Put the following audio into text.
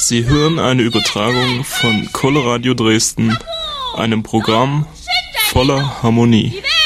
Sie hören eine Übertragung von Coloradio Dresden, einem Programm voller Harmonie.